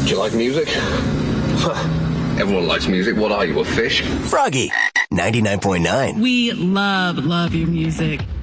Do you like music? Everyone likes music. What are you, a fish? Froggy, 99.9. We love your music.